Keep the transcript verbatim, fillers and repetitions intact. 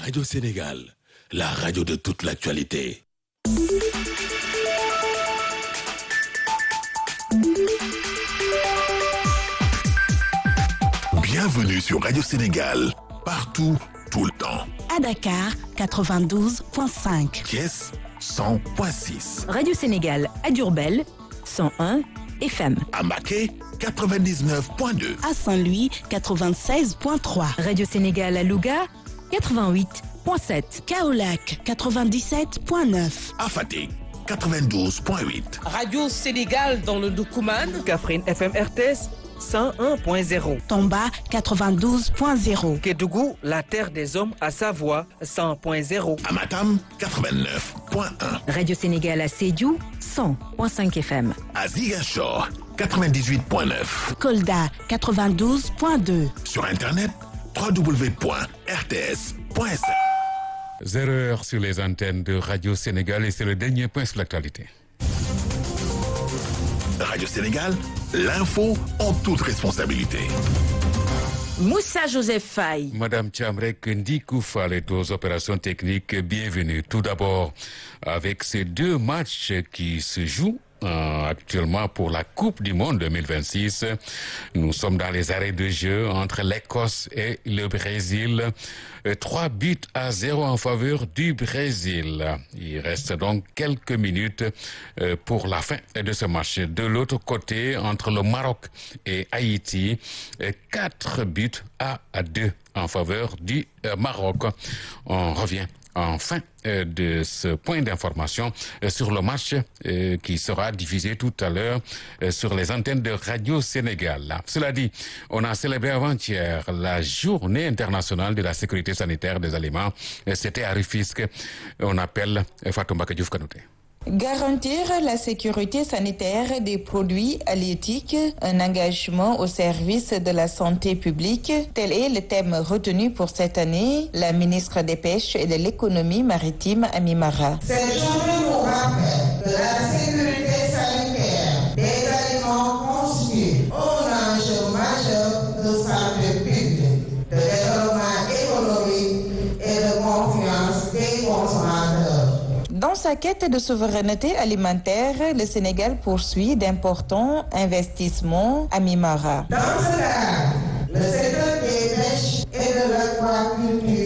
Radio Sénégal, la radio de toute l'actualité. Bienvenue sur Radio Sénégal, partout, tout le temps. À Dakar, quatre-vingt-douze virgule cinq. Thiès, cent virgule six. Radio Sénégal à Diourbel, cent un F M. À Mbacké, quatre-vingt-dix-neuf virgule deux. À Saint-Louis, quatre-vingt-seize virgule trois. Radio Sénégal à Louga, quatre-vingt-huit virgule sept. Kaolack, quatre-vingt-dix-sept virgule neuf. À Fatick, quatre-vingt-douze virgule huit. Radio Sénégal dans le Doukoumane. Kaffrine F M R T S cent un point zéro. Tomba, quatre-vingt-douze virgule zéro. Kédougou, la terre des hommes à Savoie, cent point zéro. À Matam, quatre-vingt-neuf virgule un. Radio Sénégal à Sédhiou, cent virgule cinq F M. À Ziguinchor, quatre-vingt-dix-huit virgule neuf. Kolda, quatre-vingt-douze virgule deux. Sur Internet, w w w point r t s point s r. Zéro heure sur les antennes de Radio Sénégal et c'est le dernier point sur l'actualité. Radio Sénégal, l'info en toute responsabilité. Moussa Joseph Faye. Madame Tchamrek Ndikou Fall est aux opérations techniques. Bienvenue. Tout d'abord, avec ces deux matchs qui se jouent Euh, actuellement pour la Coupe du Monde deux mille vingt-six. Nous sommes dans les arrêts de jeu entre l'Écosse et le Brésil. Euh, trois buts à zéro en faveur du Brésil. Il reste donc quelques minutes euh, pour la fin de ce match. De l'autre côté, entre le Maroc et Haïti, euh, quatre buts à deux en faveur du euh, Maroc. On revient en fin euh, de ce point d'information euh, sur le match euh, qui sera diffusé tout à l'heure euh, sur les antennes de Radio Sénégal. Cela dit, on a célébré avant-hier la journée internationale de la sécurité sanitaire des aliments. Euh, C'était à Rufisque. On appelle euh, Fatou Mbacké Diouf Kanouté. Garantir la sécurité sanitaire des produits halieutiques, un engagement au service de la santé publique, tel est le thème retenu pour cette année. La ministre des Pêches et de l'Économie maritime, Amy Mara. Cette journée nous rappelle que la sécurité sanitaire des aliments constitue un enjeu majeur de santé publique, de développement économique et de confiance des consommateurs. Dans sa quête de souveraineté alimentaire, le Sénégal poursuit d'importants investissements à Mimara. Dans ce cadre, le secteur des pêches et de l'aquaculture